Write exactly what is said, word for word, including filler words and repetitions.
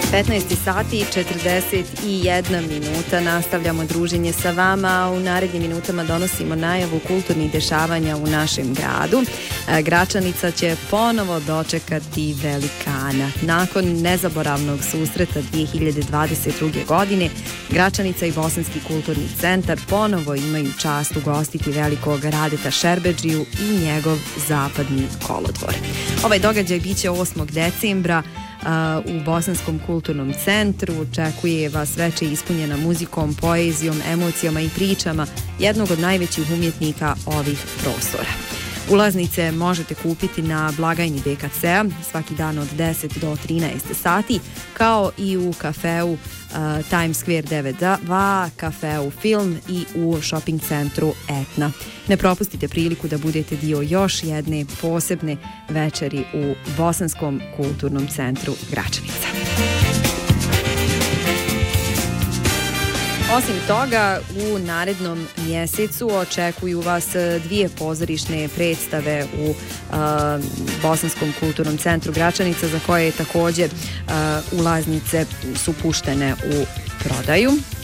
petnaest sati i četrdeset jedna minuta. Nastavljamo druženje sa vama. U narednim minutama donosimo najavu kulturnih dešavanja u našem gradu. Gračanica će ponovo dočekati velikana. Nakon nezaboravnog susreta dvije hiljade dvadeset druge. godine, Gračanica i Bosanski kulturni centar ponovo imaju čast ugostiti velikog Radeta Šerbedžiju i njegov zapadni kolodvor. Ovaj događaj biće osmog decembra u Bosanskom kulturnom centru. Očekuje vas veče ispunjena muzikom, poezijom, emocijama i pričama jednog od najvećih umjetnika ovih prostora. Ulaznice možete kupiti na blagajni B K C-a svaki dan od deset do trinaest sati, kao i u kafeu uh, Times Square devet dva, kafeu Film i u shopping centru Etna. Ne propustite priliku da budete dio još jedne posebne večeri u Bosanskom kulturnom centru Gračanica. Osim toga, u narednom mjesecu očekuju vas dvije pozorišne predstave u uh, Bosanskom kulturnom centru Gračanica, za koje također uh, ulaznice su puštene u prodaju.